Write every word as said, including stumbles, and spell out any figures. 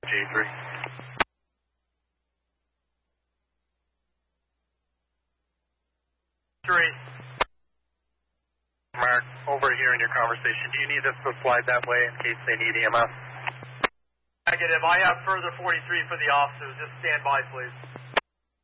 G three. Three. Mark, over here in your conversation, do you need us to slide that way in case they need E M S? Negative. I have further forty-three for the officers. Just stand by, please.